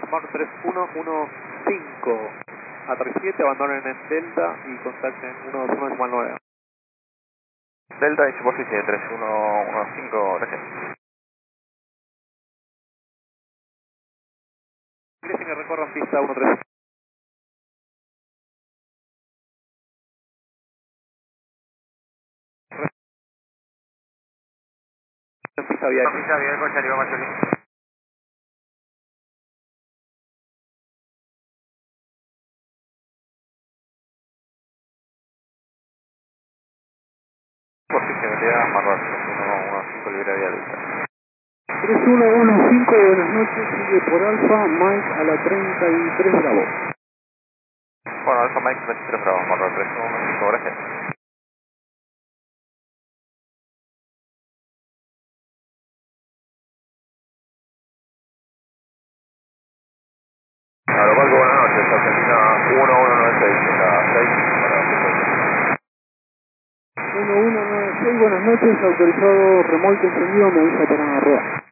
Mark 3115. A 37, abandonen en Delta y contacten 121 Delta y superficie 3115, gracias. Dicen que recorran pista 13. Pista vial. Pista vial con Charlie Machuli. Superficie velocidad, Mark 3115, libre vial. 3115, buenas noches, sigue por Alfa, Mike a la 33 Bravo. Bueno, Alfa Mike 23 Bravo, Mark 3115, gracias. Aeroparque, buenas noches, Argentina 1196, a 6 para 1196, buenas noches, autorizado remolque encendido, me avisa para rodar.